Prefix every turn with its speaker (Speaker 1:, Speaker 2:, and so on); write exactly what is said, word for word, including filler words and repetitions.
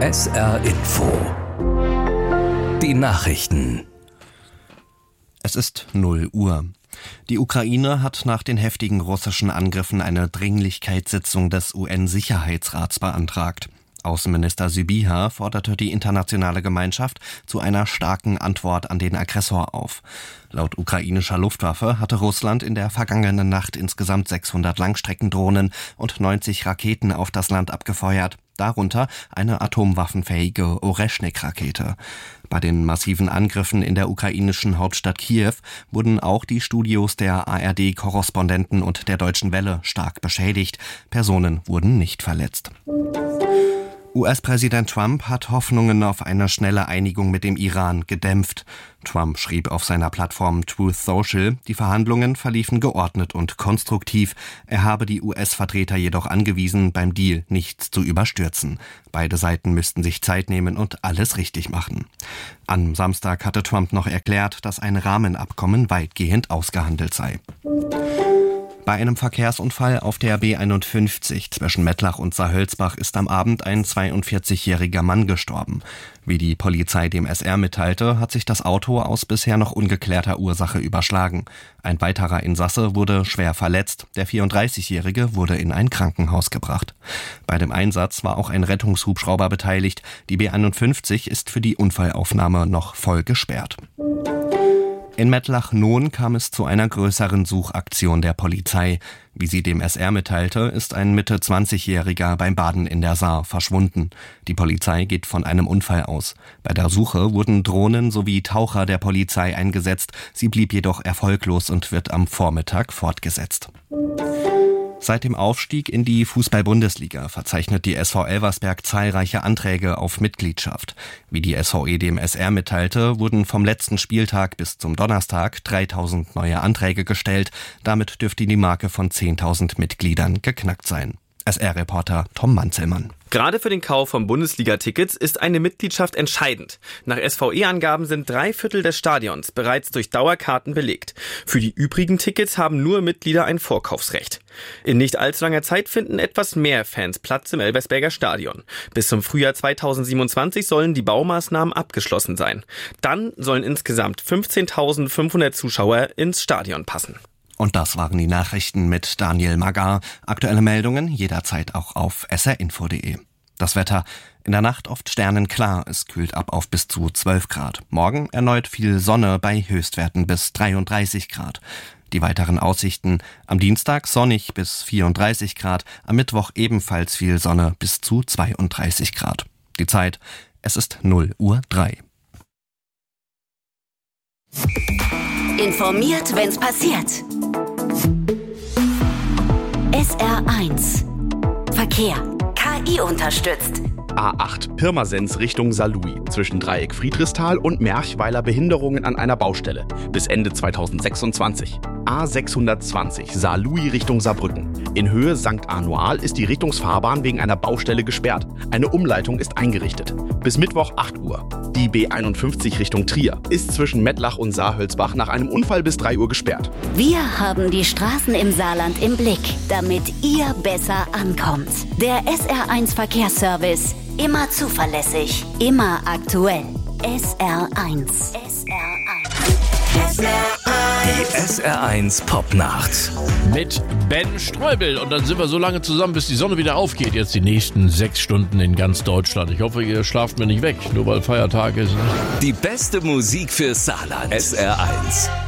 Speaker 1: S R Info. Die Nachrichten.
Speaker 2: Es ist null Uhr. Die Ukraine hat nach den heftigen russischen Angriffen eine Dringlichkeitssitzung des U N-Sicherheitsrats beantragt. Außenminister Sybiha forderte die internationale Gemeinschaft zu einer starken Antwort an den Aggressor auf. Laut ukrainischer Luftwaffe hatte Russland in der vergangenen Nacht insgesamt sechshundert Langstreckendrohnen und neunzig Raketen auf das Land abgefeuert, darunter eine atomwaffenfähige Oreschnik-Rakete. Bei den massiven Angriffen in der ukrainischen Hauptstadt Kiew wurden auch die Studios der A R D-Korrespondenten und der Deutschen Welle stark beschädigt. Personen wurden nicht verletzt. U S-Präsident Trump hat Hoffnungen auf eine schnelle Einigung mit dem Iran gedämpft. Trump schrieb auf seiner Plattform Truth Social, die Verhandlungen verliefen geordnet und konstruktiv. Er habe die U S-Vertreter jedoch angewiesen, beim Deal nichts zu überstürzen. Beide Seiten müssten sich Zeit nehmen und alles richtig machen. Am Samstag hatte Trump noch erklärt, dass ein Rahmenabkommen weitgehend ausgehandelt sei. Bei einem Verkehrsunfall auf der B einundfünfzig zwischen Mettlach und Saarhölzbach ist am Abend ein zweiundvierzigjähriger Mann gestorben. Wie die Polizei dem S R mitteilte, hat sich das Auto aus bisher noch ungeklärter Ursache überschlagen. Ein weiterer Insasse wurde schwer verletzt. Der vierunddreißigjährige wurde in ein Krankenhaus gebracht. Bei dem Einsatz war auch ein Rettungshubschrauber beteiligt. Die B einundfünfzig ist für die Unfallaufnahme noch voll gesperrt. In Mettlach-Nohn kam es zu einer größeren Suchaktion der Polizei. Wie sie dem S R mitteilte, ist ein Mitte zwanzigjähriger beim Baden in der Saar verschwunden. Die Polizei geht von einem Unfall aus. Bei der Suche wurden Drohnen sowie Taucher der Polizei eingesetzt. Sie blieb jedoch erfolglos und wird am Vormittag fortgesetzt. Seit dem Aufstieg in die Fußball-Bundesliga verzeichnet die S V Elversberg zahlreiche Anträge auf Mitgliedschaft. Wie die S V E dem S R mitteilte, wurden vom letzten Spieltag bis zum Donnerstag dreitausend neue Anträge gestellt. Damit dürfte die Marke von zehntausend Mitgliedern geknackt sein. S R-Reporter Tom Manzelmann.
Speaker 3: Gerade für den Kauf von Bundesliga-Tickets ist eine Mitgliedschaft entscheidend. Nach S V E-Angaben sind drei Viertel des Stadions bereits durch Dauerkarten belegt. Für die übrigen Tickets haben nur Mitglieder ein Vorkaufsrecht. In nicht allzu langer Zeit finden etwas mehr Fans Platz im Elversberger Stadion. Bis zum Frühjahr zweitausendsiebenundzwanzig sollen die Baumaßnahmen abgeschlossen sein. Dann sollen insgesamt fünfzehntausendfünfhundert Zuschauer ins Stadion passen.
Speaker 2: Und das waren die Nachrichten mit Daniel Magar. Aktuelle Meldungen jederzeit auch auf s r info punkt d e. Das Wetter: in der Nacht oft sternenklar, es kühlt ab auf bis zu zwölf Grad. Morgen erneut viel Sonne bei Höchstwerten bis dreiunddreißig Grad. Die weiteren Aussichten: am Dienstag sonnig bis vierunddreißig Grad, am Mittwoch ebenfalls viel Sonne bis zu zweiunddreißig Grad. Die Zeit: es ist null Uhr drei.
Speaker 4: Informiert, wenn's passiert. S R eins Verkehr. K I unterstützt.
Speaker 5: A acht Pirmasens Richtung Saarlouis. Zwischen Dreieck Friedrichsthal und Merchweiler Behinderungen an einer Baustelle. Bis Ende zweitausendsechsundzwanzig. A sechshundertzwanzig Saarlouis Richtung Saarbrücken. In Höhe Sankt Anual ist die Richtungsfahrbahn wegen einer Baustelle gesperrt. Eine Umleitung ist eingerichtet. Bis Mittwoch acht Uhr. Die B einundfünfzig Richtung Trier ist zwischen Mettlach und Saarhölzbach nach einem Unfall bis drei Uhr gesperrt.
Speaker 4: Wir haben die Straßen im Saarland im Blick, damit ihr besser ankommt. Der S R eins Verkehrsservice. Immer zuverlässig, immer aktuell. S R eins. S R eins. S R eins.
Speaker 1: Die S R eins Popnacht.
Speaker 6: Mit Ben Streubel. Und dann sind wir so lange zusammen, bis die Sonne wieder aufgeht. Jetzt die nächsten sechs Stunden in ganz Deutschland. Ich hoffe, ihr schlaft mir nicht weg, nur weil Feiertag ist.
Speaker 1: Die beste Musik für Saarland. S R eins.